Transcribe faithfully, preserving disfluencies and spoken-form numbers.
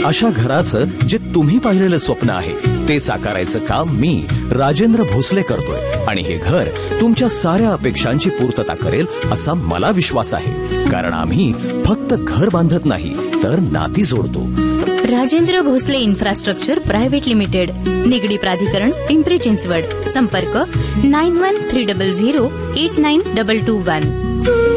अशा घराचं जे तुम्ही पाहिलेलं स्वप्न आहे ते साकारायचं काम मी राजेंद्र भोसले करतोय आणि हे घर तुमच्या साऱ्या अपेक्षांची पूर्तता करेल असा मला विश्वास आहे. कारण आम्ही फक्त घर बांधत नाही तर नाती जोडतो. Rajendra Bhosale infrastructure private limited, Nigdi प्राधिकरण, पिंपरी चिंचवड. संपर्क nine one three double zero eight nine double two one.